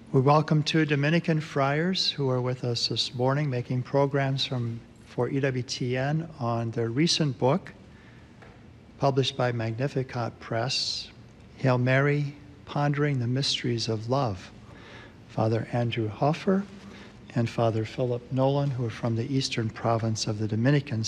We welcome two Dominican friars who are with us this morning making programs for EWTN on their recent book, published by Magnificat Press, Hail Mary, Pondering the Mysteries of Love. Father Andrew Hoffer and Father Philip Nolan, who are from the eastern province of the Dominican